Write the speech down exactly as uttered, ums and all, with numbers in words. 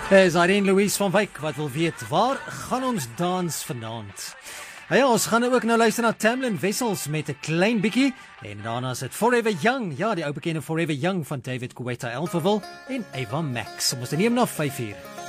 Is Irene Louise van Wyk wat wil weet, waar gaan ons dans vanaand? Ja, ons gaan ook nou luister na Tamlin Wessels met 'n klein bietjie en daarna is dit Forever Young, ja, die ou bekende Forever Young van David Guetta Elfville en Ava Max. Ons neem na vyf uur.